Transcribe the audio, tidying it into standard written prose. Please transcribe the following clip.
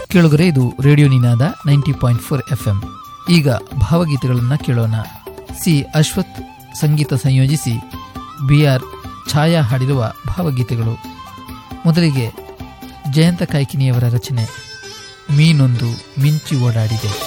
ಕೇಳುಗರೆ, ಇದು ರೇಡಿಯೋ ನಿನಾದ 90.4 FM. ಈಗ ಭಾವಗೀತೆಗಳನ್ನು ಕೇಳೋಣ. ಸಿ ಅಶ್ವಥ್ ಸಂಗೀತ ಸಂಯೋಜಿಸಿ BR ಛಾಯಾ ಹಾಡಿರುವ ಭಾವಗೀತೆಗಳು. ಮೊದಲಿಗೆ ಜಯಂತ ಕಾಯ್ಕಿಣಿಯವರ ರಚನೆ ಮೀನೊಂದು ಮಿಂಚಿ ಓಡಾಡಿದೆ.